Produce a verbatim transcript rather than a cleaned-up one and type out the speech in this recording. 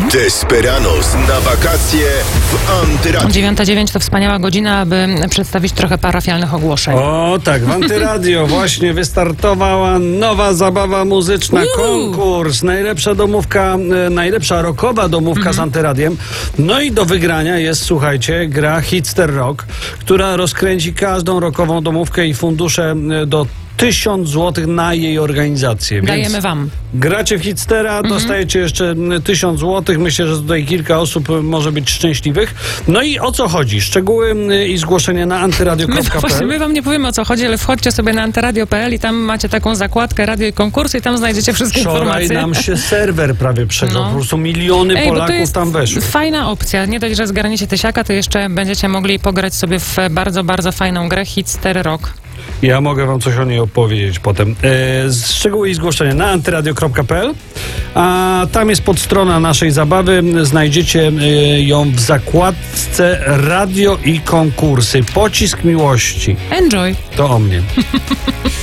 Desperados na wakacje w Antyradiu. dziewiąta dziewięć to wspaniała godzina, aby przedstawić trochę parafialnych ogłoszeń. O tak, w Antyradio właśnie wystartowała nowa zabawa muzyczna, Uhu. konkurs, najlepsza domówka, e, najlepsza rockowa domówka Mhm. z Antyradiem. No i do wygrania jest, słuchajcie, gra Hitster Rock, która rozkręci każdą rockową domówkę i fundusze e, do tysiąc złotych na jej organizację. Więc Dajemy wam. gracie w Hitstera, Mhm. dostajecie jeszcze tysiąc złotych. Myślę, że tutaj kilka osób może być szczęśliwych. No i o co chodzi? Szczegóły i zgłoszenie na antyradio My, kropka p właśnie, l. my wam nie powiemy, o co chodzi, ale wchodźcie sobie na antyradio kropka p l i tam macie taką zakładkę radio i konkursy i tam znajdziecie wszystkie Wczoraj informacje. nam się serwer prawie przegrzał. No. Po prostu miliony Ej, bo to Polaków jest tam weszły. fajna opcja. Nie dość, że zgarniecie tysiaka, to jeszcze będziecie mogli pograć sobie w bardzo, bardzo fajną grę Hitster Rock. Ja mogę wam coś o niej opowiedzieć potem. E, szczegóły i zgłoszenie na antyradio kropka p l. A tam jest podstrona naszej zabawy. Znajdziecie e, ją w zakładce radio i konkursy. Pocisk miłości. Enjoy! To o mnie.